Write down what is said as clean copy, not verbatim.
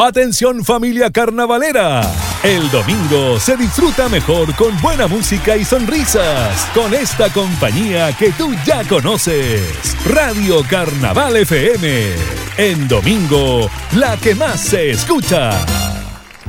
Atención familia carnavalera. El domingo se disfruta mejor con buena música y sonrisas. Con esta compañía que tú ya conoces. Radio Carnaval FM. En domingo, la que más se escucha.